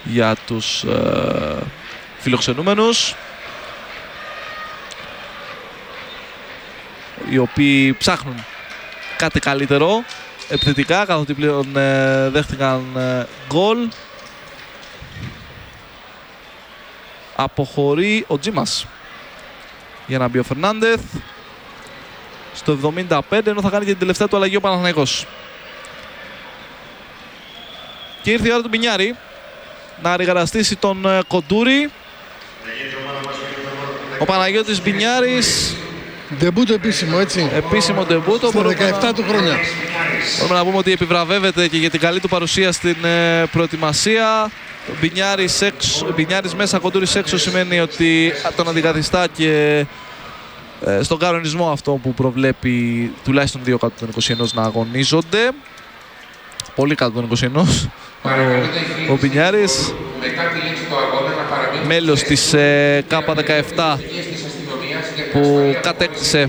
για τους φιλοξενούμενους, οι οποίοι ψάχνουν κάτι καλύτερο επιθετικά, καθότι πλέον δέχτηκαν γκολ. Αποχωρεί ο Τζίμας για να μπει ο Φερνάντεθ στο 75, ενώ θα κάνει και την τελευταία του αλλαγή ο Παναθηναϊκός. Και ήρθε η ώρα του Μπινιάρη να ρηγαραστήσει τον Κοντούρη. Ο Παναγιώτης Μπινιάρης. Ντεμπούτο επίσημο, έτσι. Επίσημο ντεμπούτο. Στα 17 του χρόνια. Μπορούμε να πούμε ότι επιβραβεύεται και για την καλή του παρουσία στην προετοιμασία. Μπινιάρης μέσα, Κοντούρης έξω, σημαίνει ότι τον αντικαθιστά και στον κανονισμό αυτό που προβλέπει τουλάχιστον 2 κάτω των 21 να αγωνίζονται. Πολύ κάτω των 21 ο Μπινιάρης, μέλος της K17 που κατέκτησε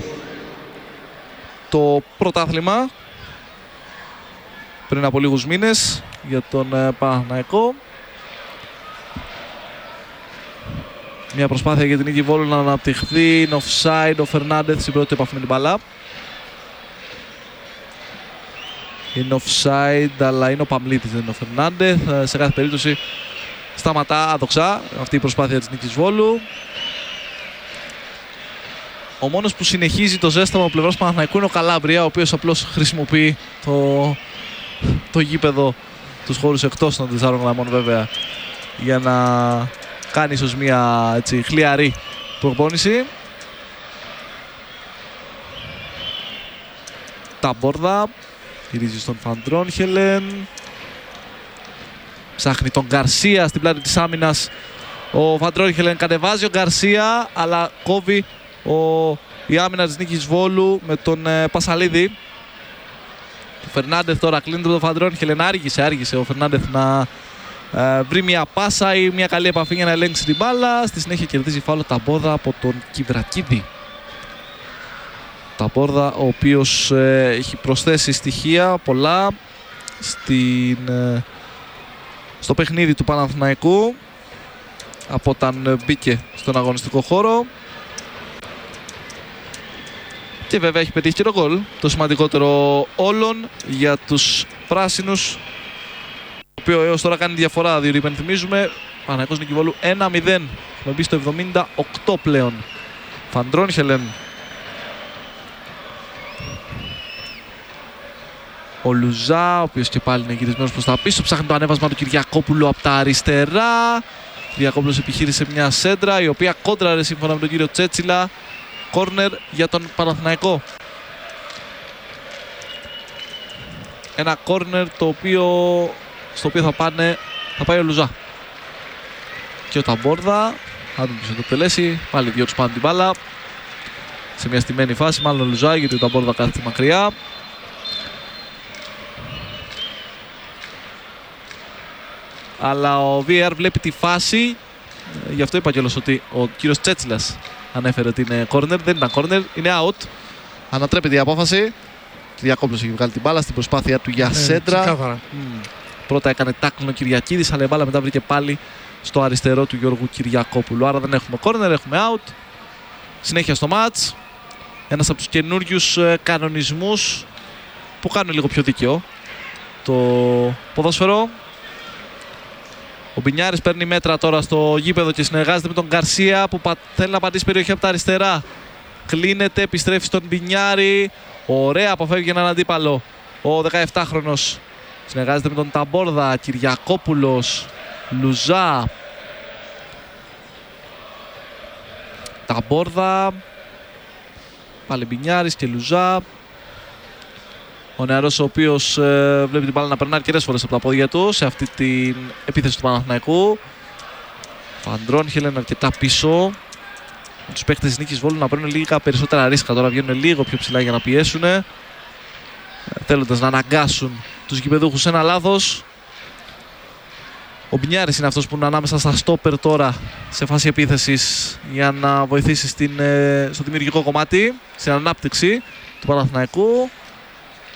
το πρωτάθλημα πριν από λίγους μήνες για τον Παναθηναϊκό. Μια προσπάθεια για την Νίκη Βόλου να αναπτυχθεί. Είναι offside ο Φερνάντεθ στην πρώτη επαφή με την μπάλα. Είναι offside, αλλά είναι ο Παμλίτης, δεν είναι ο Φερνάντεθ. Σε κάθε περίπτωση σταματά άδοξα αυτή η προσπάθεια της Νίκης Βόλου. Ο μόνος που συνεχίζει το ζέσταμα από πλευράς Παναθηναϊκού είναι ο Καλάμπρια, ο οποίος απλώς χρησιμοποιεί το γήπεδο, τους χώρους εκτός των 4 γραμμών βέβαια, για να κάνει ίσως μια έτσι χλιαρή προπόνηση. Ταμπόρδα γυρίζει στον Φαντρόνχελεν, ψάχνει τον Γκαρσία στην πλάτη της άμυνας. Ο Φαντρόνχελεν κατεβάζει ο Γκαρσία, αλλά κόβει η άμυνα της Νίκης Βόλου με τον Πασαλίδη. Ο Φερνάντεθ τώρα κλείνει τον Φαντρόνχελεν. Άργησε ο Φερνάντεθ να βρει μια πάσα ή μια καλή επαφή για να ελέγξει την μπάλα. Στη συνέχεια κερδίζει φάουλο Ταμπόρδα από τον Κιβρακίδη. Ταμπόρδα, ο οποίος έχει προσθέσει στοιχεία πολλά στο παιχνίδι του Παναθηναϊκού από όταν μπήκε στον αγωνιστικό χώρο. Και βέβαια έχει πετύχει και το γκολ, το σημαντικότερο όλων για τους πράσινους, το οποίο έως τώρα κάνει διαφορά, διότι υπενθυμίζουμε Παναθηναϊκός Νίκη Βόλου 1-0. Έχουμε μπει στο 78 πλέον. Φαντρόνχελεν. Ο Λουζά, ο οποίος και πάλι είναι γυρισμένος προς τα πίσω, ψάχνει το ανέβασμα του Κυριακόπουλου από τα αριστερά. Ο Κυριακόπουλος επιχείρησε μια σέντρα, η οποία κόντραρε σύμφωνα με τον κύριο Τσέτσιλα. Κόρνερ για τον Παναθηναϊκό. Ένα κόρνερ στο οποίο θα πάει ο Λουζά. Και ο Ταμπόρδα θα τον το εκτελέσει. Πάλι δυο τους πάνε την μπάλα. Σε μια στημένη φάση, μάλλον ο Λουζά, γιατί ο Ταμπόρδα κάθεται μακριά. Αλλά ο VAR βλέπει τη φάση. Γι' αυτό είπα κιόλας ότι ο κύριος Τσέτσιλας ανέφερε ότι είναι corner. Δεν ήταν corner, είναι out. Ανατρέπεται η απόφαση. Κυριακόπουλος έχει βγάλει την μπάλα στην προσπάθεια του για σέντρα. Πρώτα έκανε τάκλινο ο Κυριακίδης, αλλά η μπάλα μετά βρήκε πάλι στο αριστερό του Γιώργου Κυριακόπουλου. Άρα δεν έχουμε corner, έχουμε out. Συνέχεια στο match. Ένας από τους καινούριους κανονισμούς που κάνουν λίγο πιο δίκαιο το ποδόσφαιρο. Ο Μπινιάρης παίρνει μέτρα τώρα στο γήπεδο και συνεργάζεται με τον Γκαρσία που θέλει να πατήσει περιοχή από τα αριστερά. Κλείνεται, επιστρέφει στον Μπινιάρη. Ωραία, αποφεύγει έναν αντίπαλο ο 17χρονος. Συνεργάζεται με τον Ταμπόρδα, Κυριακόπουλος, Λουζά. Ταμπόρδα. Πάλι Μπινιάρης και Λουζά. Ο νεαρός ο οποίος βλέπει την μπάλα να περνάει αρκετές φορές από τα πόδια του σε αυτή την επίθεση του Παναθηναϊκού. Φαντρόνχελεν αρκετά πίσω. Τους παίκτες της Νίκης Βόλου να παίρνουν λίγα περισσότερα ρίσκα. Τώρα βγαίνουν λίγο πιο ψηλά για να πιέσουν, θέλοντας να αναγκάσουν τους γηπεδούχους σε ένα λάθος. Ο Μπινιάρης είναι αυτός που είναι ανάμεσα στα στόπερ τώρα σε φάση επίθεσης για να βοηθήσει στο δημιουργικό κομμάτι, στην ανάπτυξη του Παναθηναϊκού.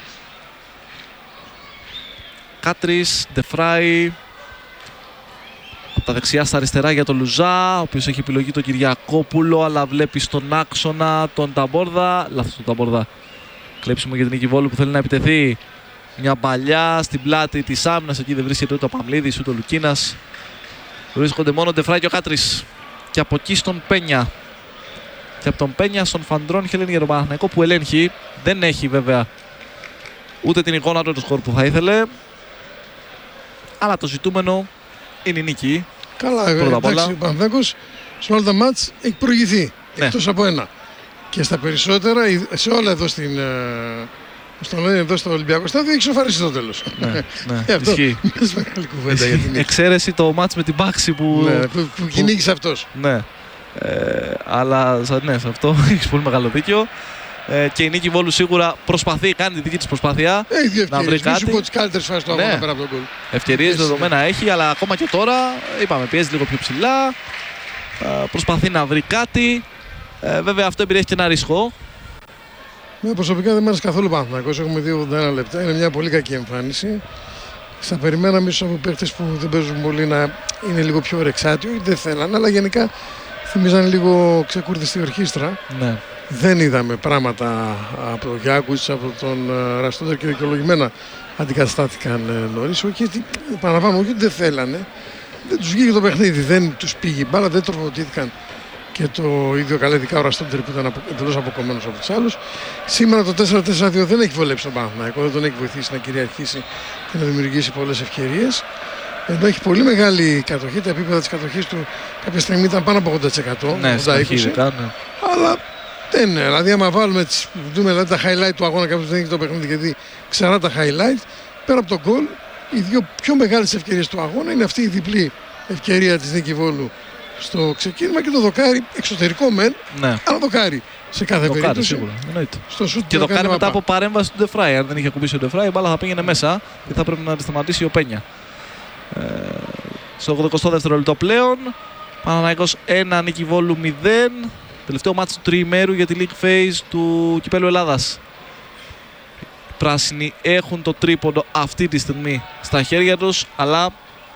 Κάτρις, Ντεφράι, Από τα δεξιά στα αριστερά για τον Λουζά, ο οποίος έχει επιλογή τον Κυριακόπουλο, αλλά βλέπει στον άξονα τον Ταμπόρδα. Λάθος τον Ταμπόρδα. Κλέψιμο για την Νικηβόλου που θέλει να επιτεθεί. Μια παλιά στην πλάτη της άμυνας. Εκεί δεν βρίσκεται ούτε ο Παμλίδης ούτε ο Λουκίνας. Βρίσκονται μόνο Ντεφρά και ο Κάτρης. Και από εκεί στον Πένια. Και από τον Πένια στον Φαντρών Χελένη για τον Παναθηναϊκό που ελέγχει. Δεν έχει βέβαια ούτε την εικόνα του σκορ που θα ήθελε. Αλλά το ζητούμενο είναι η νίκη. Καλά, εντάξει, ο Παναθηναϊκός σε όλα τα μάτς έχει προηγηθεί. Ναι. Εκτός από ένα. Και στα περισσότερα, σε όλα εδώ εδώ στο Ολυμπιακό Στάδιο έχει σοφαρίσει το τέλος. Ναι, αυτό ισχύει. μιας μεγάλη κουβέντα για την νίκη. Εξαίρεση το μάτς με την Πάξη που κυνήγησε αυτός. Ναι. Αλλά σε αυτό έχεις πολύ μεγάλο δίκιο. Και η Νίκη Βόλου σίγουρα προσπαθεί, κάνει τη δική της προσπάθεια να βρει κάτι. Μη σου πω τις καλύτερες φάσεις του αγώνα πέρα από τον γκολ. Ευκαιρίες δεδομένα έχει, αλλά ακόμα και τώρα είπαμε πιέζει λίγο πιο ψηλά. Προσπαθεί να βρει κάτι. Βέβαια αυτό περιέχει και ένα ρίσκο. Προσωπικά δεν μου άρεσε καθόλου ο Παναθηναϊκός. Έχουμε δει 81 λεπτά. Είναι μια πολύ κακή εμφάνιση. Θα περιμέναμε ίσως από παίκτες που δεν παίζουν πολύ να είναι λίγο πιο ορεξάτιοι. Δεν θέλανε, αλλά γενικά θυμίζανε λίγο ξεκούρδιστη ορχήστρα. Ναι. Δεν είδαμε πράγματα από τον Γιάκουτς, από τον Ραστόντερ και δικαιολογημένα αντικαταστάθηκαν νωρίς. Όχι, παραπάνω, όχι ότι δεν θέλανε. Δεν τους βγήκε το παιχνίδι, δεν τους πήγε η μπάλα, δεν τροφοδοτήθηκαν. Και το ίδιο καλά, ειδικά ο Ραστόντερ που ήταν εντελώς αποκομμένος από τους άλλους. Σήμερα το 4-4-2 δεν έχει βολέψει τον Παναθηναϊκό, δεν τον έχει βοηθήσει να κυριαρχήσει και να δημιουργήσει πολλές ευκαιρίες. Ενώ έχει πολύ μεγάλη κατοχή, τα επίπεδα της κατοχής του κάποια στιγμή ήταν πάνω από 80%. Ναι, 80-20%. Αλλά δεν είναι. Δηλαδή, άμα δούμε δηλαδή, τα highlight του αγώνα, κάποιος δεν έχει το παιχνίδι γιατί ξερά τα highlight, πέρα από τον goal, οι δύο πιο μεγάλες ευκαιρίες του αγώνα είναι αυτή η διπλή ευκαιρία της Νίκη Βόλου στο ξεκίνημα και το δοκάρι εξωτερικό μεν, αλλά δοκάρι σε κάθε περίπτωση. Σίγουρα, στο σουτ και δοκάρι μετά από παρέμβαση του Ντεφράι. Αν δεν είχε κουμπίσει ο Ντεφράι, η μπάλα θα πήγαινε μέσα και θα πρέπει να τη σταματήσει ο Πένια. Στο 82ο λεπτό πλέον, Παναθηναϊκός 1, Νίκη Βόλου 0. Τελευταίο μάτι του τριημέρου για τη League Phase του Κυπέλλου Ελλάδας. Οι πράσινοι έχουν το τρίποντο αυτή τη στιγμή στα χέρια τους, αλλά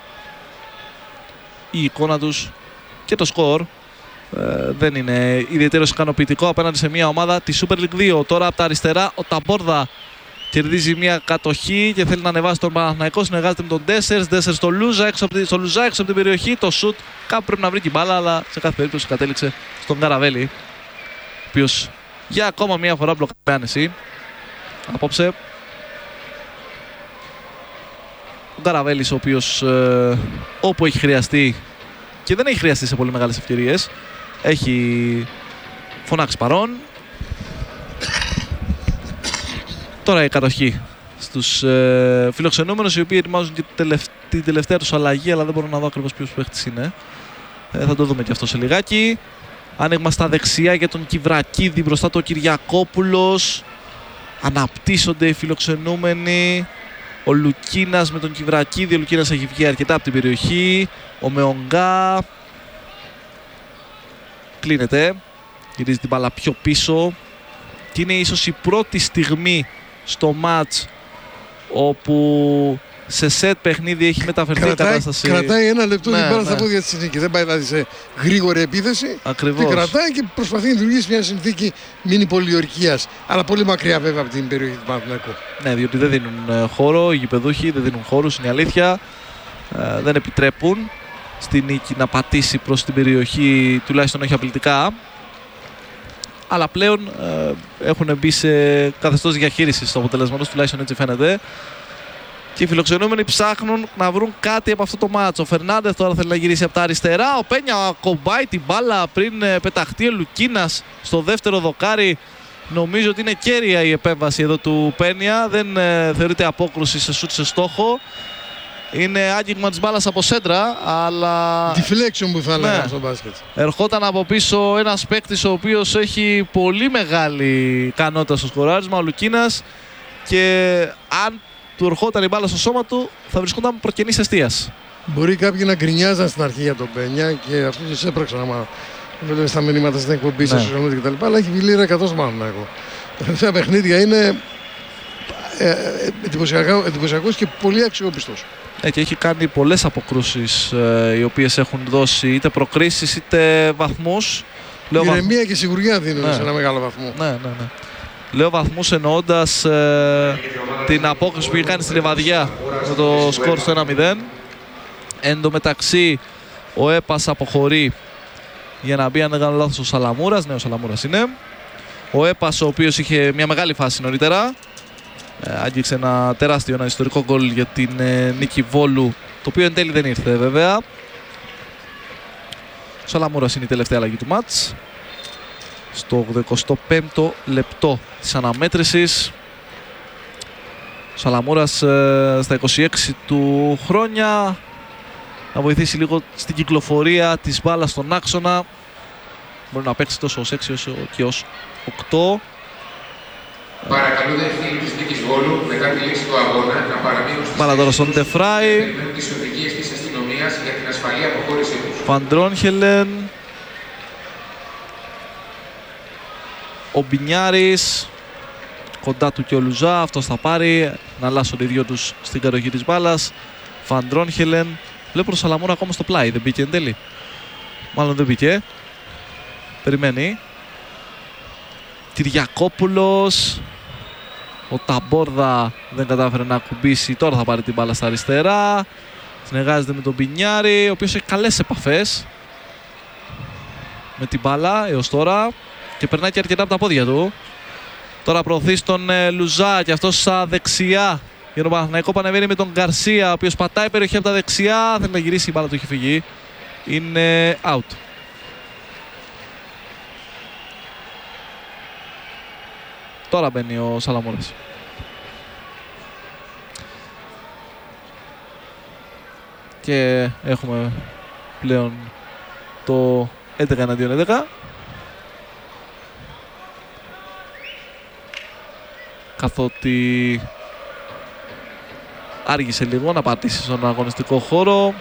η εικόνα τους και το σκορ δεν είναι ιδιαίτερος ικανοποιητικό απέναντι σε μια ομάδα τη Super League 2. Τώρα από τα αριστερά ο Ταμπόρδα κερδίζει μια κατοχή και θέλει να ανεβάσει τον Παναθηναϊκό. Συνεργάζεται με τον Ντέσσερς. Ντέσσερς στο Λουζά έξω από την περιοχή. Το σουτ κάπου πρέπει να βρει την μπάλα, αλλά σε κάθε περίπτωση κατέληξε στον Καραβέλη, ο οποίος για ακόμα μια φορά μπλοκάρει με άνεση. Απόψε ο Καραβέλης, ο οποίος όπου έχει χρειαστεί και δεν έχει χρειαστεί σε πολύ μεγάλες ευκαιρίες, έχει φωνάξει παρόν. Τώρα η κατοχή στους φιλοξενούμενους, οι οποίοι ετοιμάζουν και την τελευταία τους αλλαγή, αλλά δεν μπορώ να δω ακριβώς ποιος παίχτης είναι. Θα το δούμε και αυτό σε λιγάκι. Άνοιγμα στα δεξιά για τον Κιβρακίδη, μπροστά του ο Κυριακόπουλος. Αναπτύσσονται οι φιλοξενούμενοι. Ο Λουκίνας με τον Κιβρακίδη. Ο Λουκίνας έχει βγει αρκετά από την περιοχή. Ο Μεονγκά κλείνεται, γυρίζει την μπάλα πιο πίσω και είναι ίσως η πρώτη στιγμή στο μάτς όπου σε σετ παιχνίδι έχει μεταφερθεί η κατάσταση. Κρατάει ένα λεπτό την μπάλα στα πόδια της συνθήκη. Δεν πάει δηλαδή σε γρήγορη επίθεση. Ακριβώς. Την κρατάει και προσπαθεί να δημιουργήσει μια συνθήκη μίνι πολιορκίας. Αλλά πολύ μακριά βέβαια από την περιοχή του Παναθηναϊκού. Ναι, διότι δεν δίνουν χώρο, οι γηπεδούχοι δεν δίνουν χώρους, είναι η αλήθεια. Δεν επιτρέπουν στη νίκη να πατήσει προς την περιοχή, τουλάχιστον όχι απειλητικά. Αλλά πλέον έχουν μπει σε καθεστώς διαχείρισης του αποτελέσματος, τουλάχιστον έτσι φαίνεται. Και οι φιλοξενούμενοι ψάχνουν να βρουν κάτι από αυτό το μάτσο. Ο Φερνάντεθ τώρα θέλει να γυρίσει από τα αριστερά. Ο Πένια κομπάει την μπάλα πριν πεταχτεί ο Λουκίνας στο δεύτερο δοκάρι. Νομίζω ότι είναι κέρια η επέμβαση εδώ του Πένια. Δεν θεωρείται απόκρουση σε σουτ σε στόχο. Είναι άγγιγμα της μπάλας από σέντρα, αλλά... Deflection που θα λέγαμε στο μπάσκετ. Ερχόταν από πίσω ένας παίκτης ο οποίος έχει πολύ μεγάλη ικανότητα στο σκοράρισμα, ο Λουκίνας, και αν του ερχόταν η μπάλα στο σώμα του θα βρισκόταν προκενής εστίας. Μπορεί κάποιοι να γκρινιάζαν στην αρχή για τον Πένια και αυτό τους έπραξαν άμα βλέπεις τα μηνύματα στην εκπομπή σας κτλ. Αλλά έχει βιλήρα 100 μάλλον εγώ. Τα τελευταία παιχνίδια είναι εντυπωσιακός και πολύ αξιόπιστος. Και έχει κάνει πολλές αποκρούσεις οι οποίες έχουν δώσει είτε προκρίσεις είτε βαθμούς. Ηρεμία και σιγουριά δίνουν σε ένα μεγάλο βαθμό. Ναι. Λέω βαθμούς εννοώντας την απόκριση που είχε κάνει στη Λιβαδιά με το σκορ στο 1-0. Εν τω μεταξύ ο Έπας αποχωρεί για να μπει, αν δεν κάνω λάθος, ο Σαλαμούρας. Ναι, ο Σαλαμούρας είναι. Ο Έπας, ο οποίος είχε μια μεγάλη φάση νωρίτερα, άγγιξε ένα τεράστιο, ένα ιστορικό γκολ για την νίκη Βόλου, το οποίο εν τέλει δεν ήρθε βέβαια. Ο Σαλαμούρας είναι η τελευταία αλλαγή του μάτς στο 85ο λεπτό της αναμέτρησης. Ο Σαλαμούρας στα 26 του χρόνια να βοηθήσει λίγο στην κυκλοφορία της μπάλας στον άξονα. Μπορεί να παίξει τόσο ως 6 όσο και ως 8. Παρακαλούνται φίλοι της Νίκης Βόλου μετά τη λήξη του αγώνα να παραμείνουν στις μπάλα τώρα στον Ντεφράι. τις οδηγίες της αστυνομίας για την ασφαλή αποχώρησή τους. Φαντρόνχελεν. Ο Μπινιάρης. Κοντά του και ο Λουζά. Αυτός θα πάρει. Να αλλάσουν οι δυο τους στην κατοχή της μπάλας. Φαντρόνχελεν. Βλέπω τον Σαλαμούρα ακόμα στο πλάι. Δεν μπήκε εν τέλει. Μάλλον δεν μπήκε. Περιμένει. Κυριακόπουλος. Ο Ταμπόρδα δεν κατάφερε να ακουμπήσει. Τώρα θα πάρει την μπάλα στα αριστερά. Συνεργάζεται με τον Μπινιάρη, ο οποίος έχει καλές επαφές με την μπάλα έως τώρα και περνάει και αρκετά από τα πόδια του. Τώρα προωθεί στον Λουζά και αυτός στα δεξιά. Για τον Παναθηναϊκό πανεβαίνει με τον Γκαρσία, ο οποίος πατάει περιοχή από τα δεξιά. Θέλει να γυρίσει, η μπάλα του έχει φύγει. Είναι out. Τώρα μπαίνει ο Σαλαμούρας. Και έχουμε πλέον το 11-11. Καθότι άργησε λίγο να πατήσει στον αγωνιστικό χώρο.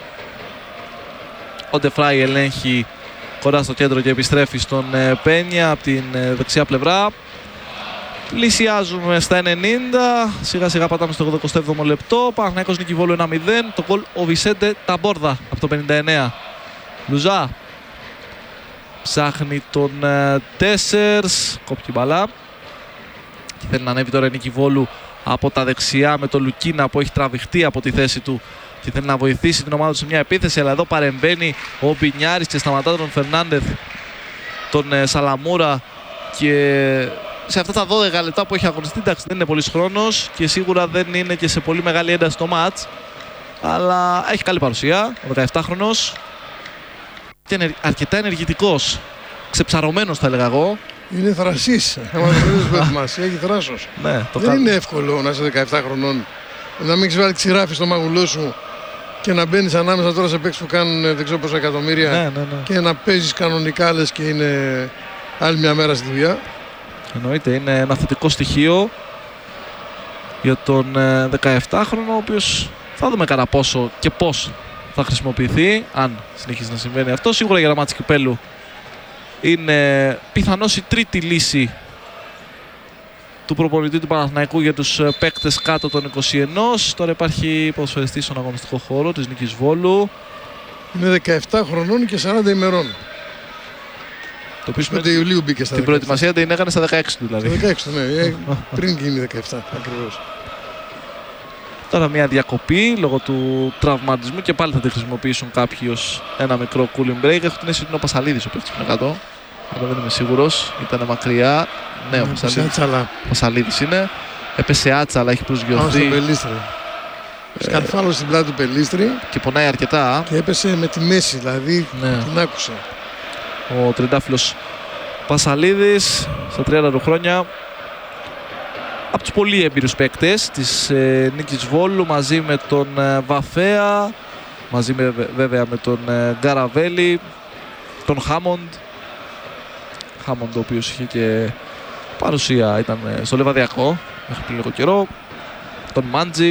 Ο Ντεφράι ελέγχει κοντά στο κέντρο και επιστρέφει στον Πένια από την δεξιά πλευρά. Πλησιάζουμε στα 90, σιγά σιγά πατάμε στο 87ο λεπτό. Παναθηναϊκός νίκη Βόλου 1-0. Το γκολ ο Βισέντε Ταμπόρδα από το 59. Λουζά ψάχνει τον Τέσσερς, κόπτει μπαλά και θέλει να ανέβει τώρα η νίκη Βόλου από τα δεξιά με τον Λουκίνα που έχει τραβηχτεί από τη θέση του και θέλει να βοηθήσει την ομάδα του σε μια επίθεση, αλλά εδώ παρεμβαίνει ο Μπινιάρης και σταματά τον Φερνάντεθ, τον Σαλαμούρα, και σε αυτά τα 12 λεπτά που έχει αγωνιστεί, εντάξει, δεν είναι πολύς χρόνος και σίγουρα δεν είναι και σε πολύ μεγάλη ένταση το μάτς, αλλά έχει καλή παρουσία ο 17χρονος και αρκετά ενεργητικός, ξεψαρωμένος θα έλεγα εγώ. Είναι θρασής, άμα το βλέπεις προετοιμασία, έχει θράσος. Ναι, δεν είναι εύκολο να είσαι 17 χρονών, να μην έχεις βάλει ξηράφι στο μάγουλό σου και να μπαίνεις ανάμεσα τώρα σε παίκτες που κάνουν δεν ξέρω πόσα εκατομμύρια και να παίζεις κανονικά λες και είναι άλλη μια μέρα στη δουλειά. Εννοείται, είναι ένα θετικό στοιχείο για τον 17χρονο, ο οποίος θα δούμε κατά πόσο και πώς θα χρησιμοποιηθεί, αν συνεχίσει να συμβαίνει αυτό. Σίγουρα για μάτς κυπέλλου είναι πιθανώς η τρίτη λύση του προπονητή του Παναθηναϊκού για τους παίκτες κάτω των 21. Τώρα υπάρχει ποδοσφαιριστής στον αγωνιστικό χώρο της Νίκης Βόλου. Είναι 17 χρονών και 40 ημερών. Το οποίο 5 Ιουλίου μπήκε στα 17. Την προετοιμασία την έκανε στα 16 του δηλαδή. Στα 16 του, ναι. Πριν γίνει 17 ακριβώς. Τώρα μια διακοπή λόγω του τραυματισμού και πάλι θα τη χρησιμοποιήσουν κάποιοι ως ένα μικρό cooling break. Έχω την αίσθηση ότι είναι ο Πασαλίδης ο παίκτης που είναι κάτω, αλλά δεν είμαι σίγουρος. Ήταν μακριά. Ναι, ο Πασαλίδης είναι. Έπεσε άτσα, αλλά έχει προσγειωθεί. Στον Πελίστρη. Σκαρφάλωσε στην πλάτη του Πελίστρη. Και πονάει αρκετά. Και έπεσε με τη μέση, δηλαδή την άκουσε. Ο τριντάφυλλος Πασαλίδης στα 30 του χρόνια, από τους πολύ έμπειρους παίκτες της Νίκης Βόλου, μαζί με τον Βαφέα, μαζί βέβαια με τον Γκαραβέλη, τον Χάμοντ, ο οποίος είχε και παρουσία, ήταν στο Λεβαδιακό μέχρι πριν λίγο καιρό, τον Μάντζι,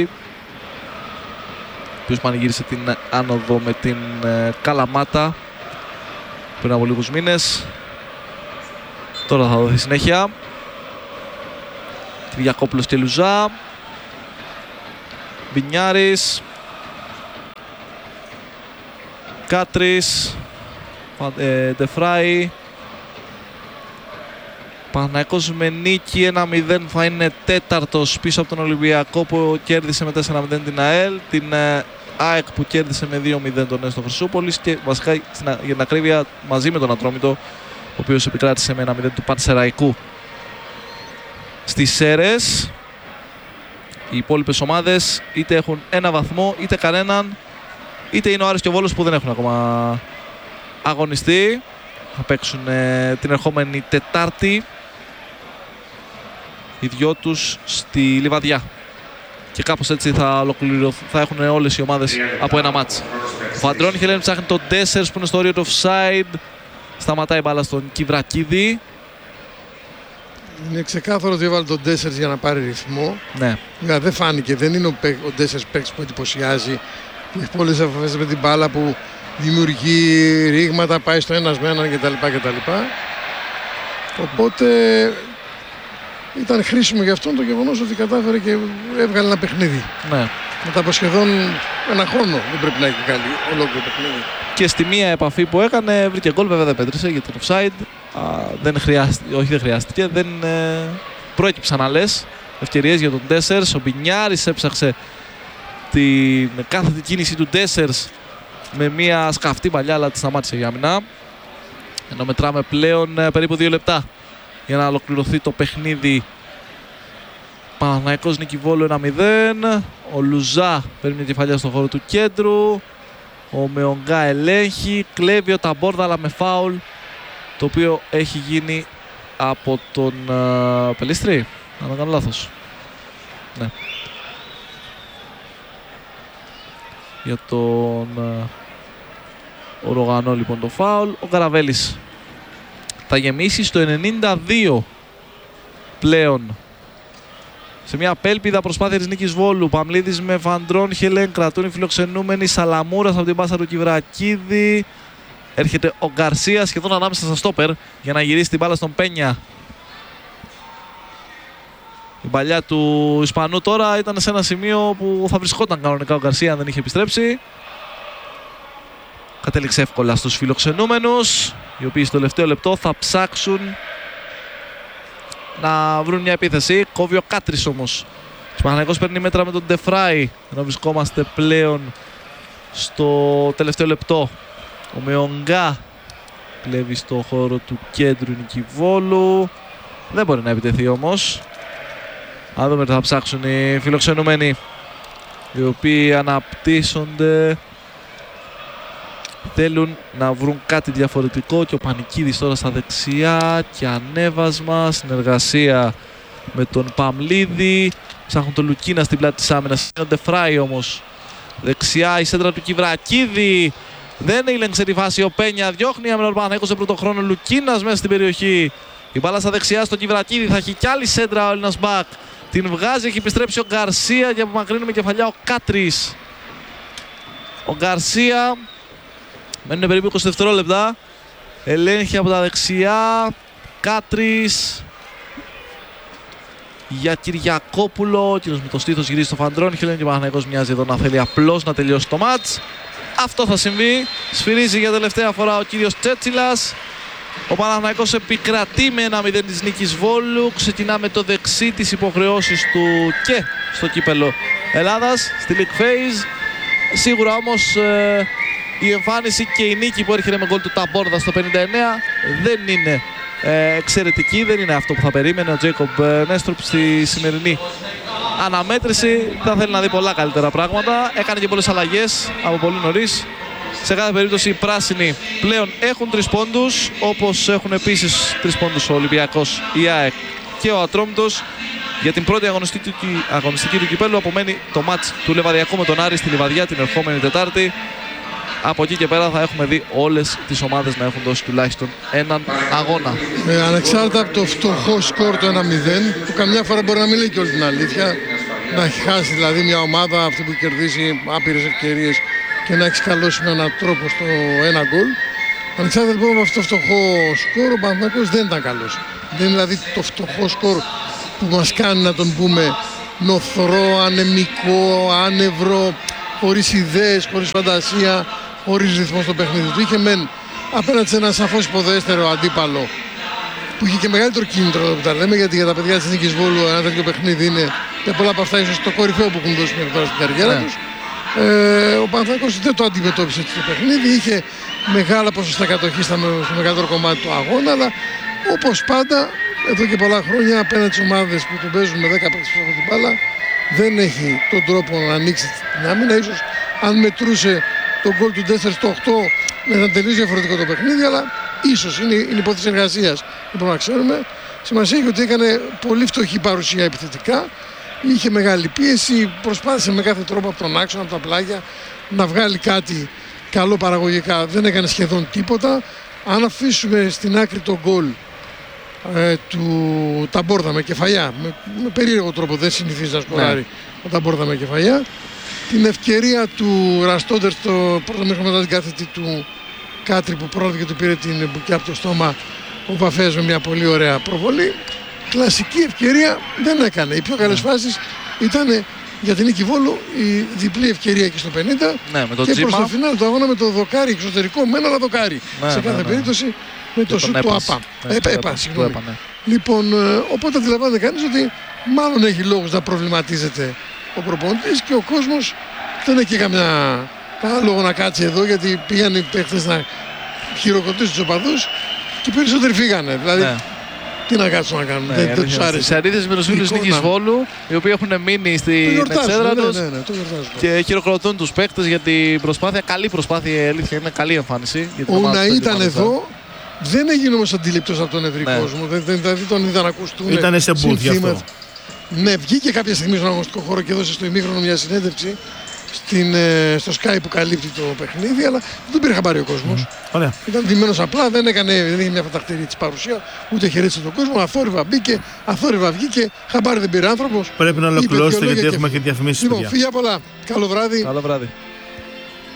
ο οποίος πανηγύρισε την άνοδο με την Καλαμάτα πριν από λίγους μήνες. Τώρα θα δοθεί συνέχεια. Κυριακόπουλος και Λουζά. Μπινιάρης. Κάτρις, Ντεφράι. Παναθηναϊκός με νίκη 1-0 θα είναι τέταρτος πίσω από τον Ολυμπιακό που κέρδισε με 4-0 την ΑΕΛ, την ΑΕΚ που κέρδισε με 2-0 τον Έστω Χρυσούπολης και βασικά για την ακρίβεια μαζί με τον Ατρόμητο, ο οποίος επικράτησε με 1-0 του Πανσεραϊκού. Στις Σέρρες οι υπόλοιπες ομάδες είτε έχουν ένα βαθμό είτε κανέναν, είτε είναι ο Άρης και ο Βόλος που δεν έχουν ακόμα αγωνιστεί. Θα παίξουν την ερχόμενη Τετάρτη οι δυο τους στη Λιβαδιά. Και κάπως έτσι θα έχουν όλες οι ομάδες από ένα μάτς. Ο Φαντρώνιχελεν ψάχνει τον Ντέσσερς που είναι στο όριο του offside. Σταματάει μπάλα στον Κιβρακίδη. Είναι ξεκάθαρο ότι έβαλε τον Ντέσσερς για να πάρει ρυθμό. Ναι. Δεν φάνηκε, δεν είναι ο Ντέσσερς παίκτης που εντυπωσιάζει. Που έχει πολλές επαφές με την μπάλα, που δημιουργεί ρήγματα, πάει στο ένας με έναν κτλ. Οπότε ήταν χρήσιμο για αυτόν το γεγονός ότι κατάφερε και έβγαλε ένα παιχνίδι. Ναι. Μετά από σχεδόν ένα χρόνο δεν πρέπει να έχει βγάλει ολόκληρο παιχνίδι. Και στη μία επαφή που έκανε βρήκε γκολ, βέβαια δεν πέτρεσε για την offside. Δεν χρειάστηκε, δεν προέκυψαν άλλες ευκαιρίες για τον Ντέσσερς. Ο Μπινιάρης έψαξε την κάθετη κίνηση του Ντέσσερς με μια σκαφτή παλιά, αλλά τη σταμάτησε για άμυνα. Ενώ μετράμε πλέον περίπου 2 λεπτά για να ολοκληρωθεί το παιχνίδι. Παναθηναϊκός νίκη Βόλου 1-0. Ο Λουζά παίρνει μια κεφαλιά στον χώρο του κέντρου. Ο Μεονγκά ελέγχει, κλέβει ο Ταμπόρδα αλλά με φάουλ, το οποίο έχει γίνει από τον Πελίστρη, αν δεν κάνω λάθος. Ναι. Για τον Ρογανό λοιπόν το φάουλ. Ο Καραβέλης θα γεμίσει στο 92 πλέον. Σε μια απέλπιδα προσπάθεια της νίκης Βόλου. Παμλίδης με Φαντρώνιχελεν, κρατούν οι φιλοξενούμενοι. Σαλαμούρας από την πάσα του Κιβρακίδη. Έρχεται ο Γκαρσία σχεδόν ανάμεσα στα στόπερ για να γυρίσει την μπάλα στον Πένια. Η παλιά του Ισπανού τώρα ήταν σε ένα σημείο που θα βρισκόταν κανονικά ο Γκαρσία αν δεν είχε επιστρέψει. Κατέληξε εύκολα στους φιλοξενούμενους, οι οποίοι στο τελευταίο λεπτό θα ψάξουν να βρουν μια επίθεση. Κόβει ο Κάτρις όμως. Ο Παναθηναϊκός παίρνει μέτρα με τον Ντεφράι, ενώ βρισκόμαστε πλέον στο τελευταίο λεπτό. Ο Μεονγκά κλέβει στο χώρο του κέντρου Νικηβόλου. Δεν μπορεί να επιτεθεί όμως. Αν δούμε τι θα ψάξουν οι φιλοξενούμενοι, οι οποίοι αναπτύσσονται. Θέλουν να βρουν κάτι διαφορετικό και ο Πανικίδης τώρα στα δεξιά και ανέβασμα, συνεργασία με τον Παμλίδη. Ψάχνουν τον Λουκίνα στην πλάτη της άμυνας. Είναι ο Ντεφράι όμως. Δεξιά η σέντρα του Κιβρακίδη. Δεν ήλεγξε τη φάση ο Πένια. Διώχνει άμυνα ο Παναθηναϊκός σε πρώτο χρόνο. Λουκίνας μέσα στην περιοχή. Η μπάλα στα δεξιά στον Κιβρακίδη. Θα έχει κι άλλη σέντρα ο Έλληνας μπακ. Την βγάζει, έχει επιστρέψει ο Γκαρσία και απομακρύνει με κεφαλιά ο Κάτρις. Ο Γκαρσία. Μένουν περίπου 20 δευτερόλεπτα. Ελέγχει από τα δεξιά. Κάτρις. Για Κυριακόπουλο. Ο κύριος με το στήθος γυρίζει στο Φαντρώνιχελεν και ο Παναθηναϊκός μοιάζει εδώ να θέλει απλώς να τελειώσει το μάτς. Αυτό θα συμβεί. Σφυρίζει για τελευταία φορά ο κύριος Τσέτσιλας. Ο Παναθηναϊκός επικρατεί με 1-0 της νίκης Βόλου. Ξεκινά με το δεξί της υποχρεώσεις του και στο κύπελο Ελλάδας, στη League Phase. Σίγουρα όμως η εμφάνιση και η νίκη που έρχεται με γκολ του Ταμπόρδα στο 59 δεν είναι εξαιρετική, δεν είναι αυτό που θα περίμενε ο Τζέικομπ Νέστροπ στη σημερινή αναμέτρηση. Θα θέλει να δει πολλά καλύτερα πράγματα. Έκανε και πολλές αλλαγές από πολύ νωρίς. Σε κάθε περίπτωση οι πράσινοι πλέον έχουν 3 πόντους, όπως έχουν επίσης 3 πόντους ο Ολυμπιακός, η ΑΕΚ και ο Ατρόμητος. Για την πρώτη αγωνιστική του κυπέλλου απομένει το μάτς του Λεβαδιακού με τον Άρη στη Λιβαδιά την ερχόμενη Τετάρτη. Από εκεί και πέρα θα έχουμε δει όλες τις ομάδες να έχουν δώσει τουλάχιστον έναν αγώνα. Ανεξάρτητα από το φτωχό σκορ το 1-0, που καμιά φορά μπορεί να μην λέει και όλη την αλήθεια, να έχει χάσει δηλαδή μια ομάδα αυτή που κερδίσει άπειρες ευκαιρίες και να έχει σκαλώσει με έναν τρόπο στο ένα γκολ. Ανεξάρτητα λοιπόν από αυτό το φτωχό σκορ, ο Παναθηναϊκός δεν ήταν καλός. Δεν είναι δηλαδή το φτωχό σκορ που μας κάνει να τον πούμε νοθρό, ανεμικό, άνευρο, χωρίς ιδέες, χωρίς φαντασία. ορίζει ρυθμό στο παιχνίδι του. Είχε μεν απέναντι σε ένα σαφώς υποδέστερο αντίπαλο που είχε και μεγαλύτερο κίνητρο εδώ που τα λέμε, γιατί για τα παιδιά της Νίκης Βόλου ένα τέτοιο παιχνίδι είναι για πολλά από αυτά ίσως το κορυφαίο που έχουν δώσει μέχρι τώρα στην καριέρα τους. Ο Παναθηναϊκός δεν το αντιμετώπισε το παιχνίδι, είχε μεγάλα ποσοστά κατοχή στο μεγαλύτερο κομμάτι του αγώνα, αλλά όπως πάντα εδώ και πολλά χρόνια απέναντι στις ομάδες που τον παίζουν με 10 παίκτες από την μπάλα δεν έχει τον τρόπο να ανοίξει την άμυνα. Ίσως αν μετρούσε τον γκολ του Ντέσσερ στο 8 να ήταν τελείως διαφορετικό το παιχνίδι, αλλά ίσως είναι υπόθεση εργασίας, δεν μπορούμε να ξέρουμε. Σημασία έχει ότι έκανε πολύ φτωχή παρουσία επιθετικά, είχε μεγάλη πίεση, προσπάθησε με κάθε τρόπο από τον άξονα, από τα πλάγια να βγάλει κάτι καλό παραγωγικά, δεν έκανε σχεδόν τίποτα. Αν αφήσουμε στην άκρη τον γκολ του Ταμπόρδα με κεφαλιά, με περίεργο τρόπο δεν συνηθίζει να σκοράρει ο Ταμπόρδα με κεφαλιά, την ευκαιρία του Ραστόντερ στο πρώτο μήχρονο μετά την κάθετη του Κάτρη που πρόλαβε και του πήρε την μπουκιά από το στόμα ο Παφές με μια πολύ ωραία προβολή. Κλασική ευκαιρία δεν έκανε. Οι πιο καλές φάσεις ήταν για την Νίκη Βόλου η διπλή ευκαιρία εκεί στο 50 με και προς το φινάλ του αγώνα με το δοκάρι εξωτερικό με ένα αλλά δοκάρι σε κάθε περίπτωση με το σουτ του ΑΠΑ. Λοιπόν, οπότε αντιλαμβάνεται κανείς ότι μάλλον έχει λόγους να προβληματίζεται ο προπονητής και ο κόσμος δεν έχει κανένα λόγο να κάτσει εδώ, γιατί πήγαν οι παίκτες να χειροκροτήσουν τους οπαδούς και οι περισσότεροι φύγανε. Δηλαδή, τι να κάτσουν να κάνουν, δεν τους άρεσε. Σε αντίθεση με τους φίλους Νίκης Βόλου, οι οποίοι έχουν μείνει στην εξέδρα τους και χειροκροτούν τους παίκτες για την προσπάθεια. Καλή προσπάθεια, η αλήθεια είναι, καλή εμφάνιση. Ο Ουναή ήταν εδώ, δεν έγινε όμως αντιληπτός από τον ευρύ κόσμο. Δηλαδή τον είδαν να ακουστούν. Ήταν σε μπούθ γι' αυτό. Ναι, βγήκε κάποια στιγμή στον αγωνιστικό χώρο και έδωσε στο ημίχρονο μια συνέντευξη στο Sky που καλύπτει το παιχνίδι, αλλά δεν τον πήρε χαμπάρι ο κόσμος. Ήταν ντυμένος απλά, δεν είχε μια φανταχτερή της παρουσία, ούτε χαιρέτησε τον κόσμο. Αθόρυβα μπήκε, αθόρυβα βγήκε, χαμπάρι δεν πήρε άνθρωπος. Πρέπει να ολοκληρώσετε γιατί έχουμε και διαφημίσεις. Λοιπόν, φύγια πολλά. Καλό βράδυ. Καλό βράδυ.